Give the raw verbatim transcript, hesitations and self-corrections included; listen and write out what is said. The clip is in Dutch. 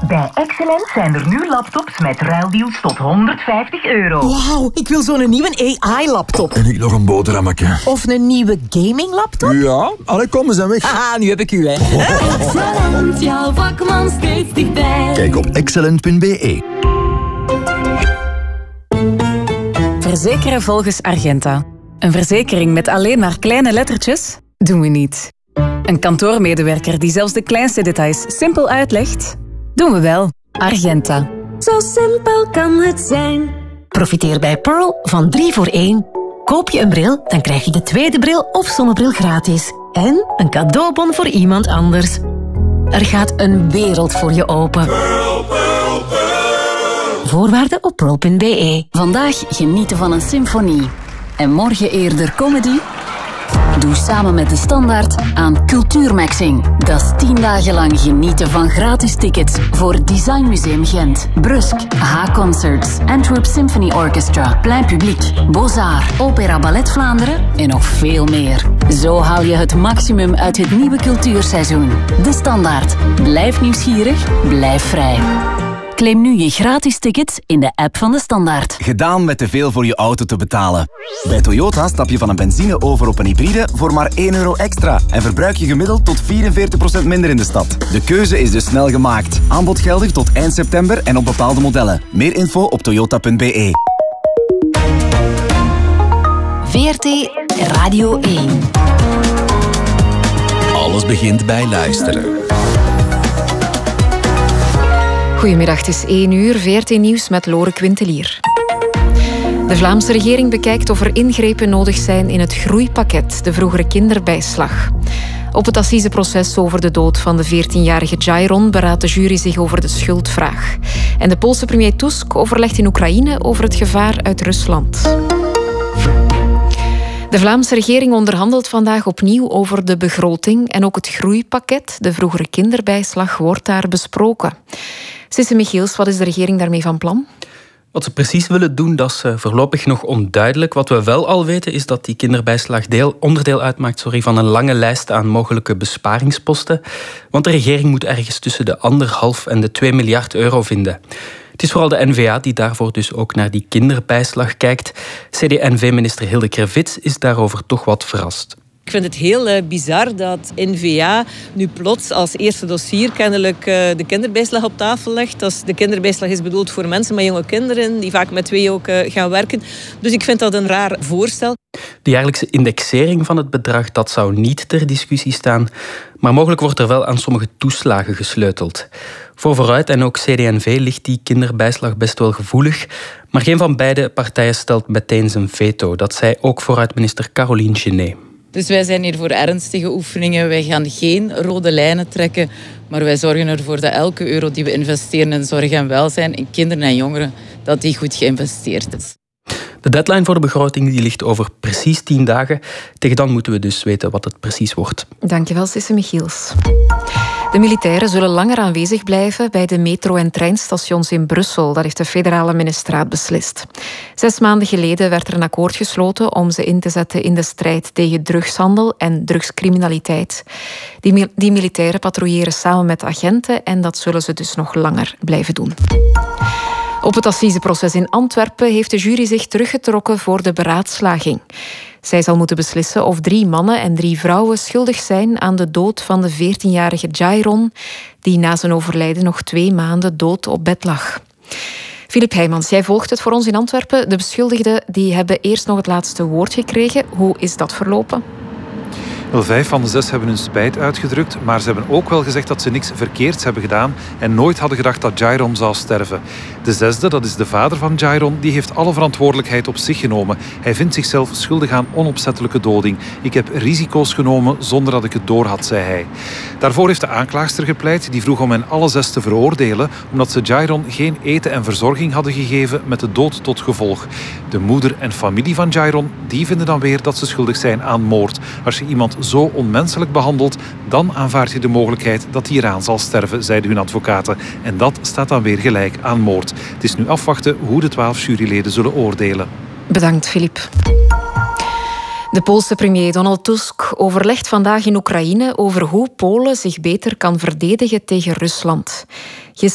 Bij Excellent zijn er nu laptops met ruildeals tot honderdvijftig euro. Wauw, ik wil zo'n nieuwe A I-laptop. En ik nog een boterhammetje. Of een nieuwe gaming-laptop. Ja, allee, kom, we zijn weg. Haha, nu heb ik u, hè. Excellent, jouw vakman steeds dichtbij. Kijk op excellent punt b e. Verzekeren volgens Argenta. Een verzekering met alleen maar kleine lettertjes? Doen we niet. Een kantoormedewerker die zelfs de kleinste details simpel uitlegt? Doen we wel. Argenta. Zo simpel kan het zijn. Profiteer bij Pearl van drie voor één. Koop je een bril, dan krijg je de tweede bril of zonnebril gratis. En een cadeaubon voor iemand anders. Er gaat een wereld voor je open. Pearl, Pearl, Pearl. Voorwaarden op pearl punt b e. Vandaag genieten van een symfonie. En morgen eerder comedy? Doe samen met De Standaard aan Cultuurmaxing. Dat is tien dagen lang genieten van gratis tickets voor Design Museum Gent, Brusk, H-Concerts, Antwerp Symphony Orchestra, Plein Publiek, Beaux-Arts, Opera Ballet Vlaanderen en nog veel meer. Zo haal je het maximum uit het nieuwe cultuurseizoen. De Standaard. Blijf nieuwsgierig, blijf vrij. Claim nu je gratis tickets in de app van De Standaard. Gedaan met te veel voor je auto te betalen. Bij Toyota stap je van een benzine over op een hybride voor maar één euro extra. En verbruik je gemiddeld tot vierenveertig procent minder in de stad. De keuze is dus snel gemaakt. Aanbod geldig tot eind september en op bepaalde modellen. Meer info op toyota punt b e. V R T Radio één. Alles begint bij luisteren. Goedemiddag, het is één uur, V R T Nieuws met Lore Quintelier. De Vlaamse regering bekijkt of er ingrepen nodig zijn in het groeipakket, de vroegere kinderbijslag. Op het assiseproces over de dood van de veertienjarige Jairon beraadt de jury zich over de schuldvraag. En de Poolse premier Tusk overlegt in Oekraïne over het gevaar uit Rusland. De Vlaamse regering onderhandelt vandaag opnieuw over de begroting en ook het groeipakket, de vroegere kinderbijslag, wordt daar besproken. Sisse Michiels, wat is de regering daarmee van plan? Wat ze precies willen doen, dat is voorlopig nog onduidelijk. Wat we wel al weten, is dat die kinderbijslag deel, onderdeel uitmaakt sorry, van een lange lijst aan mogelijke besparingsposten. Want de regering moet ergens tussen de anderhalf en de twee miljard euro vinden. Het is vooral de N V A die daarvoor dus ook naar die kinderbijslag kijkt. C D N V-minister Hilde Krevits is daarover toch wat verrast. Ik vind het heel uh, bizar dat N V A nu plots als eerste dossier kennelijk uh, de kinderbijslag op tafel legt. Dat is, de kinderbijslag is bedoeld voor mensen met jonge kinderen die vaak met twee ook uh, gaan werken. Dus ik vind dat een raar voorstel. De jaarlijkse indexering van het bedrag, dat zou niet ter discussie staan. Maar mogelijk wordt er wel aan sommige toeslagen gesleuteld. Voor Vooruit en ook C D N V ligt die kinderbijslag best wel gevoelig. Maar geen van beide partijen stelt meteen zijn veto. Dat zei ook Vooruit-minister Caroline Genet. Dus wij zijn hier voor ernstige oefeningen. Wij gaan geen rode lijnen trekken. Maar wij zorgen ervoor dat elke euro die we investeren in zorg en welzijn, in kinderen en jongeren, dat die goed geïnvesteerd is. De deadline voor de begroting die ligt over precies tien dagen. Tegen dan moeten we dus weten wat het precies wordt. Dankjewel, Sisse Michiels. De militairen zullen langer aanwezig blijven bij de metro- en treinstations in Brussel. Dat heeft de federale ministerraad beslist. Zes maanden geleden werd er een akkoord gesloten om ze in te zetten in de strijd tegen drugshandel en drugscriminaliteit. Die, die militairen patrouilleren samen met agenten en dat zullen ze dus nog langer blijven doen. Op het assiseproces in Antwerpen heeft de jury zich teruggetrokken voor de beraadslaging. Zij zal moeten beslissen of drie mannen en drie vrouwen schuldig zijn aan de dood van de veertienjarige Jairon, die na zijn overlijden nog twee maanden dood op bed lag. Filip Heijmans, jij volgt het voor ons in Antwerpen. De beschuldigden die hebben eerst nog het laatste woord gekregen. Hoe is dat verlopen? Wel, vijf van de zes hebben hun spijt uitgedrukt, maar ze hebben ook wel gezegd dat ze niks verkeerds hebben gedaan en nooit hadden gedacht dat Jairon zou sterven. De zesde, dat is de vader van Jairon, die heeft alle verantwoordelijkheid op zich genomen. Hij vindt zichzelf schuldig aan onopzettelijke doding. Ik heb risico's genomen zonder dat ik het door had, zei hij. Daarvoor heeft de aanklaagster gepleit, die vroeg om hen alle zes te veroordelen, omdat ze Jairon geen eten en verzorging hadden gegeven met de dood tot gevolg. De moeder en familie van Jairon, die vinden dan weer dat ze schuldig zijn aan moord. Als je iemand zo onmenselijk behandelt, dan aanvaard je de mogelijkheid dat hij eraan zal sterven, zeiden hun advocaten. En dat staat dan weer gelijk aan moord. Het is nu afwachten hoe de twaalf juryleden zullen oordelen. Bedankt, Filip. De Poolse premier Donald Tusk overlegt vandaag in Oekraïne over hoe Polen zich beter kan verdedigen tegen Rusland.